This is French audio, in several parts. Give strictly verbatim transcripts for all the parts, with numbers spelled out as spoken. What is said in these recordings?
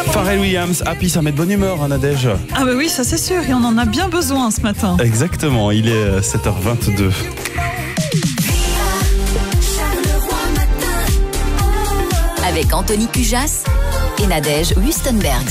Pharrell Williams, Happy, ça met de bonne humeur, hein, Nadège. Ah bah oui, ça c'est sûr, et on en a bien besoin ce matin. Exactement, il est sept heures vingt-deux. Avec Anthony Cujas et Nadège Wustenbergs.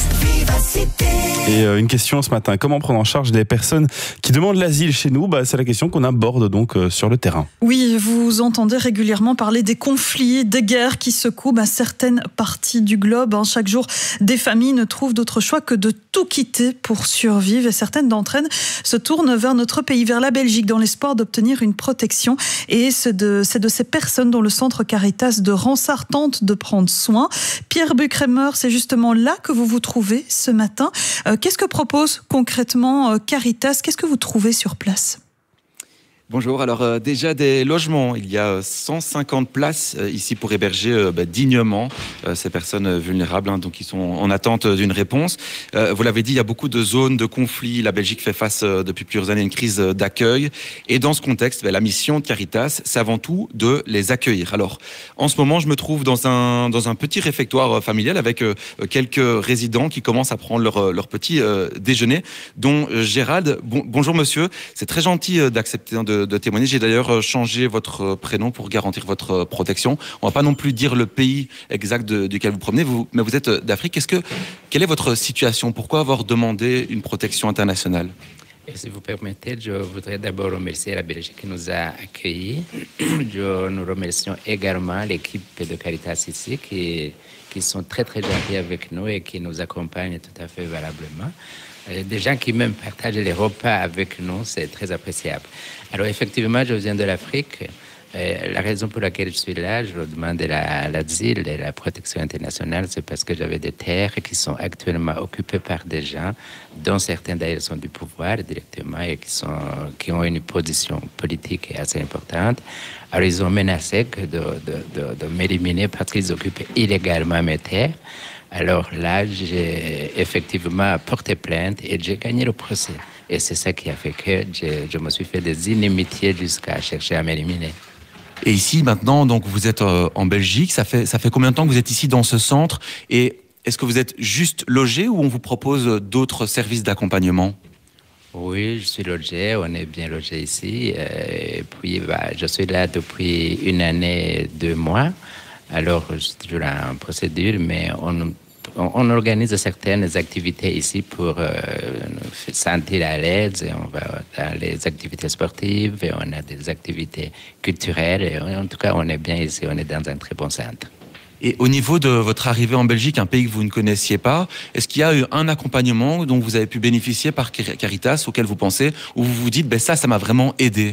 Et euh, une question ce matin, comment prendre en charge des personnes qui demandent l'asile chez nous? Bah, c'est la question qu'on aborde donc euh, sur le terrain. Oui, vous entendez régulièrement parler des conflits, des guerres qui secouent bah, certaines parties du globe. Hein. Chaque jour, des familles ne trouvent d'autre choix que de tout quitter pour survivre. Et certaines d'entre elles se tournent vers notre pays, vers la Belgique, dans l'espoir d'obtenir une protection. Et c'est de, c'est de ces personnes dont le centre Caritas de Ransart tente de prendre soin. Pierre Bucremer, c'est justement là que vous vous trouvez ce matin. Euh, Qu'est-ce que propose concrètement Caritas? Qu'est-ce que vous trouvez sur place? Bonjour, alors euh, déjà des logements, il y a cent cinquante places euh, ici pour héberger euh, bah, dignement euh, ces personnes vulnérables, hein, donc qui sont en attente d'une réponse. Euh, vous l'avez dit, il y a beaucoup de zones de conflit, la Belgique fait face euh, depuis plusieurs années à une crise d'accueil, et dans ce contexte, bah, la mission de Caritas, c'est avant tout de les accueillir. Alors, en ce moment, je me trouve dans un, dans un petit réfectoire familial avec euh, quelques résidents qui commencent à prendre leur, leur petit euh, déjeuner, dont euh, Gérald. Bon, bonjour monsieur, c'est très gentil euh, d'accepter de de témoigner. J'ai d'ailleurs changé votre prénom pour garantir votre protection. On ne va pas non plus dire le pays exact de, duquel vous promenez, vous, mais vous êtes d'Afrique. Est-ce que, quelle est votre situation? Pourquoi avoir demandé une protection internationale? Et si vous permettez, je voudrais d'abord remercier la Belgique qui nous a accueillis. Je, nous remercions également l'équipe de Caritas ici qui, qui sont très très gentils avec nous et qui nous accompagnent tout à fait valablement. Des gens qui même partagent les repas avec nous, c'est très appréciable. Alors effectivement, je viens de l'Afrique. Et la raison pour laquelle je suis là, je demande l'asile et la protection internationale, c'est parce que j'avais des terres qui sont actuellement occupées par des gens, dont certains d'ailleurs sont du pouvoir directement et qui, sont, qui ont une position politique assez importante. Alors ils ont menacé de, de, de, de m'éliminer parce qu'ils occupent illégalement mes terres. Alors là, j'ai effectivement porté plainte et j'ai gagné le procès. Et c'est ça qui a fait que je, je me suis fait des inimitiés jusqu'à chercher à m'éliminer. Et ici, maintenant, donc vous êtes euh, en Belgique. Ça fait, ça fait combien de temps que vous êtes ici dans ce centre? Et est-ce que vous êtes juste logé ou on vous propose d'autres services d'accompagnement? Oui, je suis logé. On est bien logé ici. Et puis, bah, je suis là depuis une année et deux mois. Alors, je suis toujours en procédure, mais on, on, on organise certaines activités ici pour euh, nous sentir à l'aise. Et on va dans les activités sportives, et on a des activités culturelles. Et en tout cas, on est bien ici, on est dans un très bon centre. Et au niveau de votre arrivée en Belgique, un pays que vous ne connaissiez pas, est-ce qu'il y a eu un accompagnement dont vous avez pu bénéficier par Caritas, auquel vous pensez, où vous vous dites, ben ça, ça m'a vraiment aidé?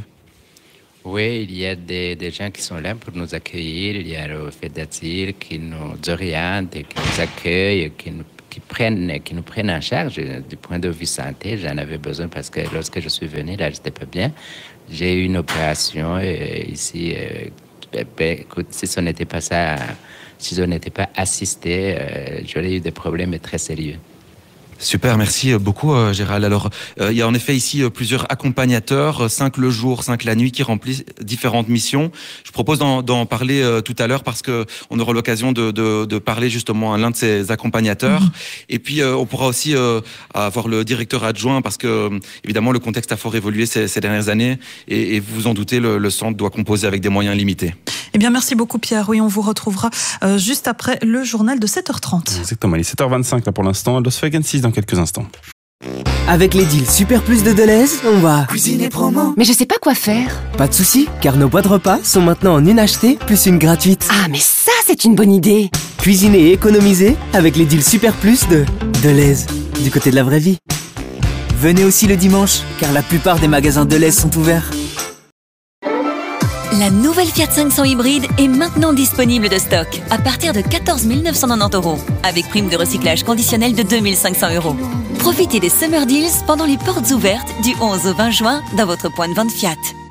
Oui, il y a des, des gens qui sont là pour nous accueillir. Il y a le fait d'asile qui nous oriente, qui nous accueille, qui nous, qui, prennent, qui nous prennent en charge du point de vue santé. J'en avais besoin parce que lorsque je suis venu, là, j'étais pas bien. J'ai eu une opération et ici. Euh, ben, écoute, si ce n'était pas ça, si je n'étais pas assisté, euh, j'aurais eu des problèmes très sérieux. Super, merci beaucoup euh, Gérald. Alors, euh, il y a en effet ici euh, plusieurs accompagnateurs, cinq le jour, cinq la nuit, qui remplissent différentes missions. Je propose d'en parler euh, tout à l'heure parce que on aura l'occasion de, de, de parler justement à l'un de ces accompagnateurs. Mmh. Et puis, euh, on pourra aussi euh, avoir le directeur adjoint parce que, euh, évidemment, le contexte a fort évolué ces, ces dernières années et, et vous vous en doutez, le, le centre doit composer avec des moyens limités. Eh bien, merci beaucoup Pierre. Oui, on vous retrouvera euh, juste après le journal de sept heures trente. Exactement, il est sept heures vingt-cinq là pour l'instant. Los Vegas dans quelques instants. Avec les deals Super Plus de Deleuze, on va cuisiner promo. Mais je sais pas quoi faire. Pas de soucis, car nos boîtes repas sont maintenant en une achetée plus une gratuite. Ah, mais ça, c'est une bonne idée. Cuisiner et économiser avec les deals Super Plus de Deleuze, du côté de la vraie vie. Venez aussi le dimanche, car la plupart des magasins Deleuze sont ouverts. La nouvelle Fiat cinq cents hybride est maintenant disponible de stock à partir de quatorze mille neuf cent quatre-vingt-dix euros avec prime de recyclage conditionnelle de deux mille cinq cents euros. Profitez des Summer Deals pendant les portes ouvertes du onze au vingt juin dans votre point de vente Fiat.